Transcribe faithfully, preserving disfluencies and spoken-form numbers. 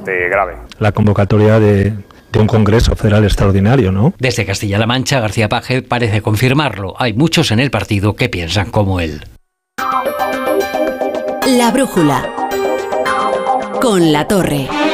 bastante grave. La convocatoria de, de un Congreso Federal extraordinario, ¿no? Desde Castilla-La Mancha, García Paje parece confirmarlo. Hay muchos en el partido que piensan como él. La brújula con La Torre.